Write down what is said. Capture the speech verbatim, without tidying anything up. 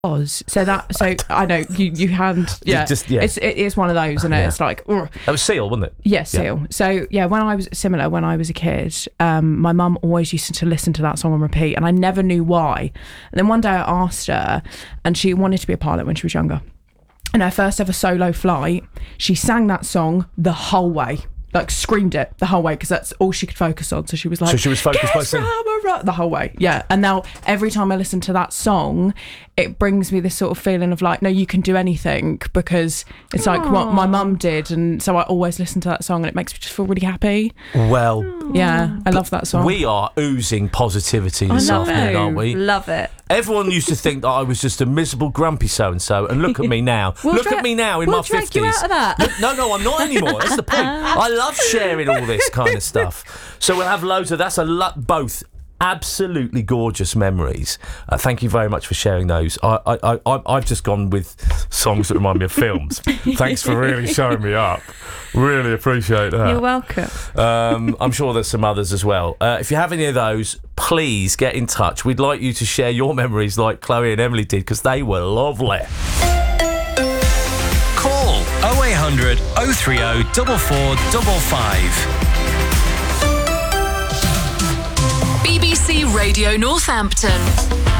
was. So that, so I know you, you hand, yeah, just, yeah. It's, it is one of those, isn't it? Yeah. It's like, ugh. That was Seal, wasn't it? Yeah, Seal. Yeah. So yeah, when I was similar, when I was a kid, um, my mum always used to listen to that song on repeat, and I never knew why. And then one day I asked her, and she wanted to be a pilot when she was younger. And her first ever solo flight, she sang that song the whole way. Like screamed it the whole way because that's all she could focus on. So she was like, so she was focused by singing the whole way. Yeah. And now every time I listen to that song, it brings me this sort of feeling of like, no, you can do anything, because it's like Aww. what my mum did, and so I always listen to that song and it makes me just feel really happy. Well, yeah, I love that song. We are oozing positivity this afternoon, aren't we? Love it. Everyone used to think that I was just a miserable, grumpy so-and-so, and look at me now. we'll look dra- at me now in we'll my drag fifties. You out of that. Look, no, no, I'm not anymore. That's the point. I love sharing all this kind of stuff. So we'll have loads of that's a lot, both absolutely gorgeous memories. Uh, thank you very much for sharing those. I, I, I, I've just gone with songs that remind me of films. Thanks for really showing me up. Really appreciate that. You're welcome. Um, I'm sure there's some others as well. Uh, if you have any of those, please get in touch. We'd like you to share your memories like Chloe and Emily did, because they were lovely. Call oh eight hundred, oh three oh, four four five five. B B C Radio Northampton.